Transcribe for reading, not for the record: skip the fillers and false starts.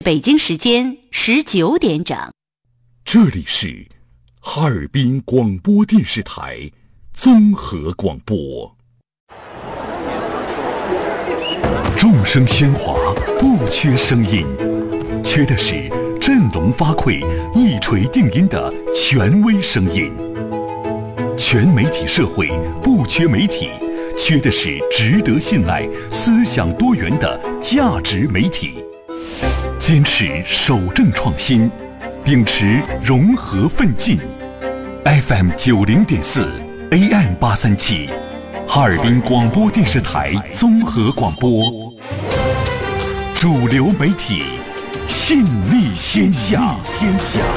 北京时间19点整。 这里是哈尔滨广播电视台综合广播。众声喧哗，不缺声音，缺的是振聋发聩、一锤定音的权威声音。全媒体社会不缺媒体，缺的是值得信赖、思想多元的价值媒体。坚持守正创新，秉持融合奋进。FM 90.4 AM 837，哈尔滨广播电视台综合广播，主流媒体，信力天下。